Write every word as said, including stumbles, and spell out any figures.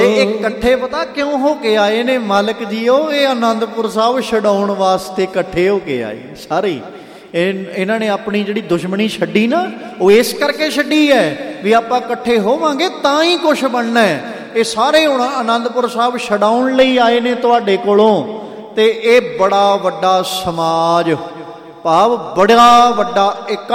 ਇਹ ਇਕੱਠੇ ਪਤਾ ਕਿਉਂ ਹੋ ਕੇ ਆਏ ਨੇ ਮਾਲਕ ਜੀਓ? ਇਹ ਆਨੰਦਪੁਰ ਸਾਹਿਬ ਛਡਾਉਣ ਵਾਸਤੇ ਇਕੱਠੇ ਹੋ ਕੇ ਆਏ ਸਾਰੇ। ਇਹ ਇਹਨਾਂ ਨੇ ਆਪਣੀ ਜਿਹੜੀ ਦੁਸ਼ਮਣੀ ਛੱਡੀ ਨਾ, ਉਹ ਇਸ ਕਰਕੇ ਛੱਡੀ ਹੈ ਵੀ ਆਪਾਂ ਇਕੱਠੇ ਹੋਵਾਂਗੇ ਤਾਂ ਹੀ ਕੁਛ ਬਣਨਾ ਹੈ। ਇਹ ਸਾਰੇ ਹੁਣ ਆਨੰਦਪੁਰ ਸਾਹਿਬ ਛਡਾਉਣ ਲਈ ਆਏ ਨੇ ਤੁਹਾਡੇ ਕੋਲੋਂ। ਤੇ ਇਹ ਬੜਾ ਵੱਡਾ ਸਮਾਜ, ਭਾਵ ਬੜਾ ਵੱਡਾ ਇੱਕ